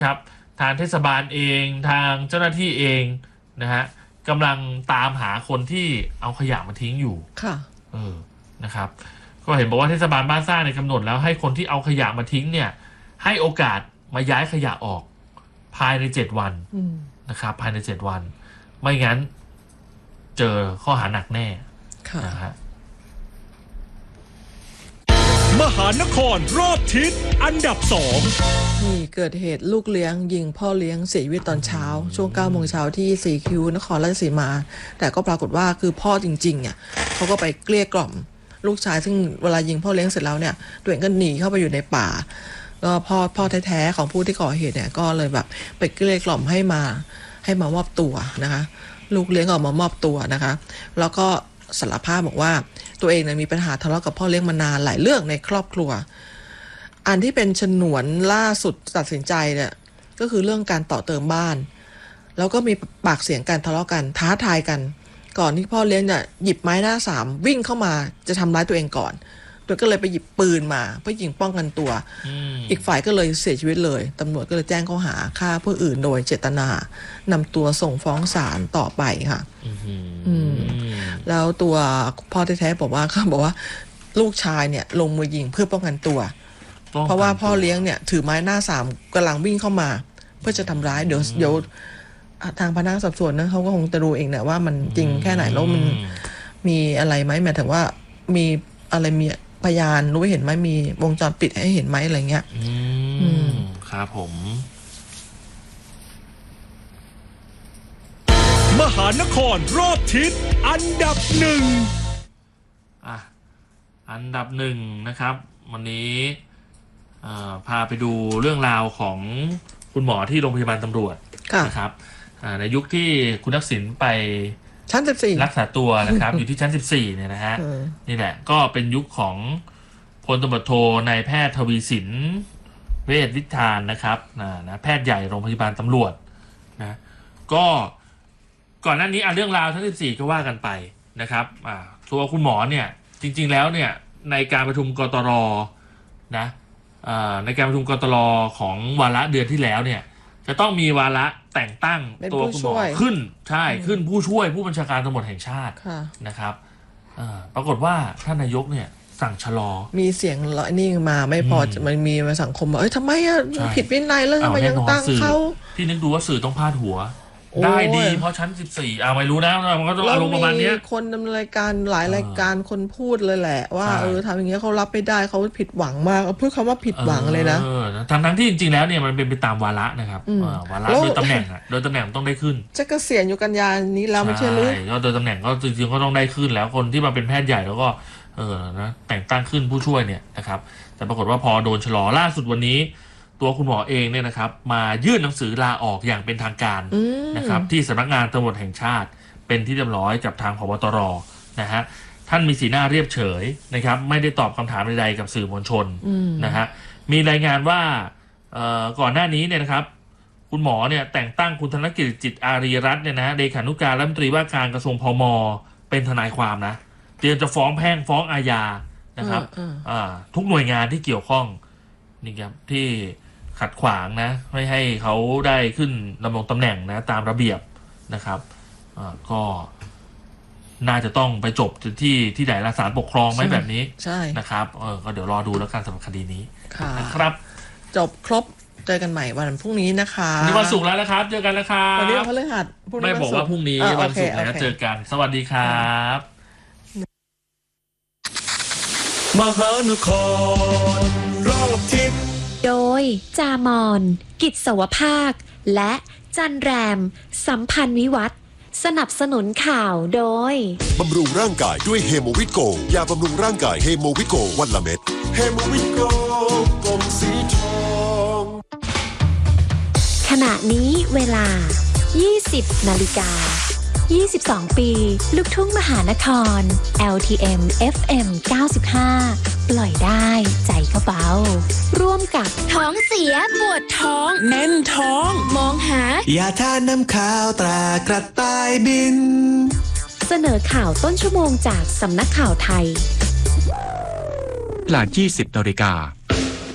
ครับทางเทศบาลเองทางเจ้าหน้าที่เองนะฮะกำลังตามหาคนที่เอาขยะมาทิ้งอยู่ค่ะนะครับก็เห็นบอกว่าเทศบาลบ้านสร้างในกำหนดแล้วให้คนที่เอาขยะมาทิ้งเนี่ยให้โอกาสมาย้ายขยะออกภายใน7 วันนะครับภายใน7 วันไม่งั้นเจอข้อหาหนักแน่นะฮะมหานครรอบทิศอันดับ2 นี่เกิดเหตุลูกเลี้ยงยิงพ่อเลี้ยงเสียชีวิตตอนเช้าช่วง9 โมงเช้าที่4 คิวนครราชสีมาแต่ก็ปรากฏว่าคือพ่อจริงๆเนี่ยเขาก็ไปเกลี้ยกล่อมลูกชายซึ่งเวลายิงพ่อเลี้ยงเสร็จแล้วเนี่ยตัวเองก็หนีเข้าไปอยู่ในป่าก็พ่อแท้ๆของผู้ที่ก่อเหตุเนี่ยก็เลยแบบไปเกลี้ยกล่อมให้มามอบตัวนะคะลูกเลี้ยงออกมามอบตัวนะคะแล้วก็สารภาพบอกว่าตัวเองเนี่ยมีปัญหาทะเลาะกับพ่อเลี้ยงมานานหลายเรื่องในครอบครัวอันที่เป็นฉนวนล่าสุดตัดสินใจเนี่ยก็คือเรื่องการต่อเติมบ้านแล้วก็มีปากเสียงกันทะเลาะกันท้าทายกันก่อนที่พ่อเลี้ยงเนี่ยหยิบไม้หน้าสามวิ่งเข้ามาจะทำร้ายตัวเองก่อนตัวก็เลยไปหยิบปืนมาเพื่อยิงป้องกันตัวอีกฝ่ายก็เลยเสียชีวิตเลยตำรวจก็เลยแจ้งข้อหาฆ่าผู้อื่นโดยเจตนานำตัวส่งฟ้องศาลต่อไปค่ะแล้วตัวพ่อแท้ๆบอกว่าลูกชายเนี่ยลงมือยิงเพื่อป้องกันตัวเพราะว่าพ่อเลี้ยงเนี่ยถือไม้หน้าสามกำลังวิ่งเข้ามาเพื่อจะทำร้ายเดี๋ยวทางพนักงานสอบสวนนะเขาก็คงจะดูเองแหละว่ามันจริงแค่ไหนแล้วมันมีอะไรไหมหมายถึงว่ามีอะไรมีพยานรู้เห็นไหมมีวงจรปิดให้เห็นไหมอะไรเงี้ยครับผมมหานครรอบทิศอันดับอันดับ 1นะครับวันนี้พาไปดูเรื่องราวของคุณหมอที่โรงพยาบาลตำรวจนะครับในยุคที่คุณทักษิณไปชั้น14 รักษาตัวนะครับ อยู่ที่ชั้น14เนี่ยนะฮะนี่แหละก็เป็นยุคของพลตำรวจโทนายแพทย์ทวีสินเวชวิธานนะครับแพทย์ใหญ่โรงพยาบาลตำรวจนะก็ก่อนหน้านี้เรื่องราวชั้น14ก็ว่ากันไปนะครับตัวคุณหมอเนี่ยจริงๆแล้วเนี่ยในการประชุมกตรนะในการประชุมกตรของวาระเดือนที่แล้วเนี่ยจะต้องมีวาระแต่งตั้งตัวคุณหมอขึ้นผู้ช่วยผู้บัญชาการตำรวจแห่งชาตินะครับปรากฏว่าท่านนายกเนี่ยสั่งชะลอมีเสียงนี่มาไม่พอมันมีมาสังคมว่าทำไมผิดวินัยแล้วทำไมยังตั้งเขาพี่นึกดูว่าสื่อต้องพาดหัวได้ดีเพราะชั้น14ไม่รู้นะมันก็ต้องอารมณ์ประมาณนี้คนดำเนินรายการหลายรายการคนพูดเลยแหละว่าทำอย่างเงี้ยเขารับไม่ได้เขาผิดหวังมากพูดคำว่าผิดหวังเลยนะทั้งที่จริงๆแล้วเนี่ยมันเป็นไปตามวาระนะครับวาระโดยตำแหน่งต้องได้ขึ้นจะเกษียณอยู่กันยานี้แล้วไม่ใช่หรือโดยตำแหน่งก็จริงๆก็ต้องได้ขึ้นแล้วคนที่มาเป็นแพทย์ใหญ่แล้วก็นะแต่งตั้งขึ้นผู้ช่วยเนี่ยนะครับแต่ปรากฏว่าพอโดนชะลอล่าสุดวันนี้ตัวคุณหมอเองเนี่ยนะครับมายื่นหนังสือลาออกอย่างเป็นทางการนะครับที่สำนักงานตำรวจแห่งชาติเป็นที่เรียบร้อยกับทางผบ.ตร.นะฮะท่านมีสีหน้าเรียบเฉยนะครับไม่ได้ตอบคำถามใดๆกับสื่อมวลชนนะฮะมีรายงานว่าก่อนหน้านี้เนี่ยนะครับคุณหมอเนี่ยแต่งตั้งคุณธนกิจจิตอารีรัตน์เนี่ยนะเลขานุการรัฐมนตรีว่าการกระทรวงพม.เป็นทนายความนะเตรียมจะฟ้องแพ่งฟ้องอาญานะครับทุกหน่วยงานที่เกี่ยวข้องนี่ครับที่ขัดขวางนะไม่ให้เขาได้ขึ้นดำรงตำแหน่งนะตามระเบียบนะครับก็น่าจะต้องไปจบที่ไหนละศาลปกครองไหมแบบนี้ใช่นะครับก็เดี๋ยวรอดูแล้วกันสำหรับคดีนี้นะครับจบครบเจอกันใหม่วันพรุ่งนี้นะคะวันนี้วันศุกร์แล้วนะครับเจอกันนะครับวันนี้วันพฤหัสไม่บอกว่าพรุ่งนี้วันศุกร์นะเจอกันสวัสดีครับมหานครรอบทิศโดยจามอนกิจสวภาคและจันแรมสัมพันธ์วิวัฒน์สนับสนุนข่าวโดยบำรุงร่างกายด้วยเฮโมวิโกยาบำรุงร่างกายเฮโมวิโกวันละเม็ดเฮโมวิโกกลมสีทองขณะนี้เวลา 20 นาฬิกา 22 ปีลูกทุ่งมหานคร LTM FM 95 ปล่อยได้ใจก็เบาร่วมกับท้องเสียปวดท้องแน่นท้องมองหายาทาน้ำข้าวตรากระต่ายบินเสนอข่าวต้นชั่วโมงจากสำนักข่าวไทยเวลา 20 นาฬิกา